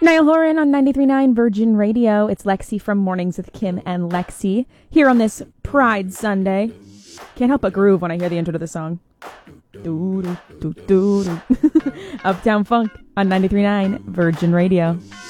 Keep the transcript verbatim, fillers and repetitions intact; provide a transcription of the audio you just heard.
Niall Horan on ninety-three point nine Virgin Radio. It's Lexi from Mornings with Kim and Lexi here on this Pride Sunday. Can't help but groove when I hear the intro to the song. Doo, doo, doo, doo, doo. Uptown Funk on ninety-three point nine Virgin Radio.